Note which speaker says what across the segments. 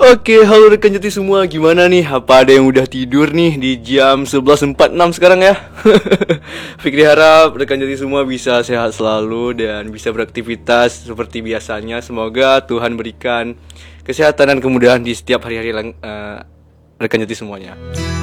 Speaker 1: Oke, halo rekan jati semua, gimana nih? Apa ada yang udah tidur nih di jam 11.46 sekarang ya? Fikri harap rekan jati semua bisa sehat selalu dan bisa beraktivitas seperti biasanya. Semoga Tuhan berikan kesehatan dan kemudahan di setiap hari-hari rekan jati semuanya.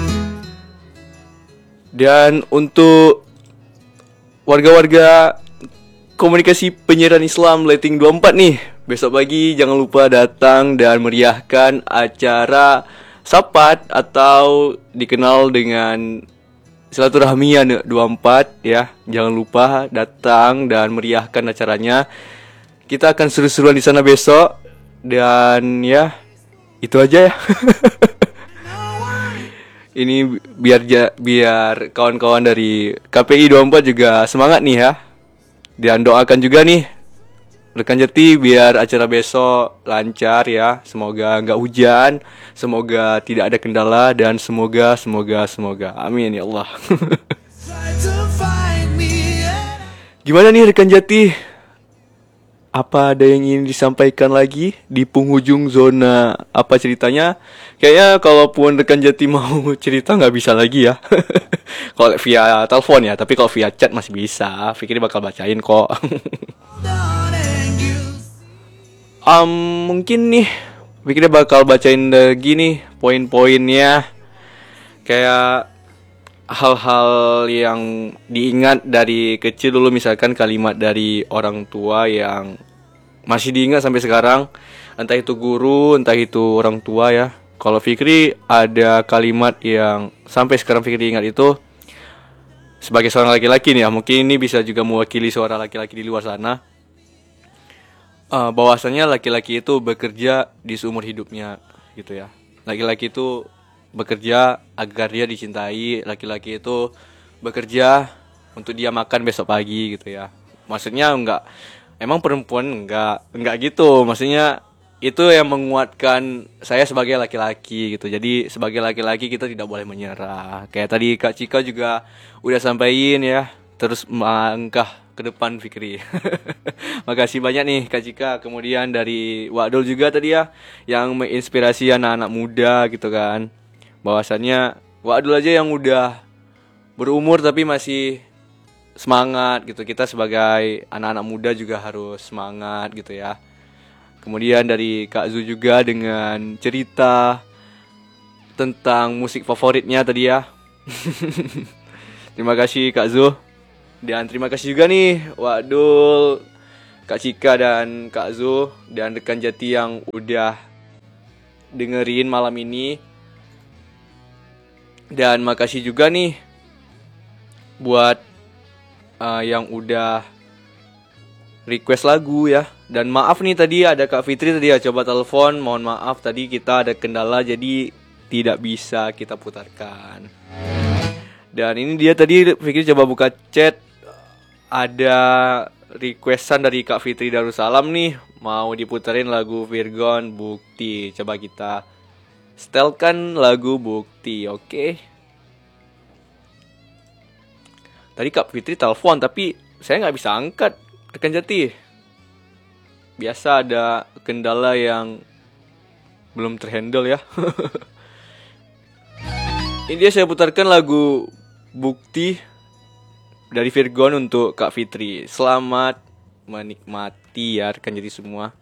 Speaker 1: Dan untuk warga-warga komunikasi penyiaran Islam Lighting 24 nih, besok pagi jangan lupa datang dan meriahkan acara Sapat atau dikenal dengan Silaturahmian 24 ya. Jangan lupa datang dan meriahkan acaranya. Kita akan seru-seruan di sana besok. Dan ya, itu aja ya. Ini biar kawan-kawan dari KPI 24 juga semangat nih ya. Dan doakan juga nih rekan jati biar acara besok lancar ya. Semoga nggak hujan, semoga tidak ada kendala, dan semoga amin ya Allah. Gimana nih rekan jati? Apa ada yang ingin disampaikan lagi di penghujung zona apa ceritanya? Kayaknya kalaupun rekan jati mau cerita nggak bisa lagi ya. Kalau via telepon ya, tapi kalau via chat masih bisa. Fikri bakal bacain kok. Mungkin nih Fikri bakal bacain lagi nih poin-poinnya. Kayak hal-hal yang diingat dari kecil dulu, misalkan kalimat dari orang tua yang masih diingat sampai sekarang, entah itu guru, entah itu orang tua ya. Kalau Fikri ada kalimat yang sampai sekarang Fikri ingat itu, sebagai seorang laki-laki nih ya, mungkin ini bisa juga mewakili suara laki-laki di luar sana. Bahwasanya laki-laki itu bekerja di seumur hidupnya gitu ya. Laki-laki itu bekerja agar dia dicintai. Laki-laki itu bekerja untuk dia makan besok pagi gitu ya. Maksudnya enggak, emang perempuan enggak gitu. Maksudnya itu yang menguatkan saya sebagai laki-laki gitu. Jadi sebagai laki-laki kita tidak boleh menyerah. Kayak tadi Kak Cika juga udah sampaikan ya, terus melangkah ke depan Fikri. Makasih banyak nih Kak Cika. Kemudian dari Wadul juga tadi ya, yang menginspirasi anak-anak muda gitu kan. Bahwasannya Wadul aja yang udah berumur tapi masih semangat gitu. Kita sebagai anak-anak muda juga harus semangat gitu ya. Kemudian dari Kak Zu juga dengan cerita tentang musik favoritnya tadi ya. Terima kasih Kak Zu. Dan terima kasih juga nih Wadul, Kak Cika dan Kak Zu, dan rekan jati yang udah dengerin malam ini. Dan makasih juga nih buat yang udah request lagu ya. Dan maaf nih tadi ada Kak Fitri tadi ya coba telepon. Mohon maaf tadi kita ada kendala jadi tidak bisa kita putarkan. Dan ini dia tadi Fikri coba buka chat, ada requestan dari Kak Fitri Darussalam nih, mau diputerin lagu Virgon Bukti. Coba kita setelkan lagu Bukti, oke? Tadi Kak Fitri telepon tapi saya nggak bisa angkat rekan jati. Biasa ada kendala yang belum terhandle ya. Ini dia saya putarkan lagu Bukti dari Virgon untuk Kak Fitri. Selamat menikmati ya rekan jati semua.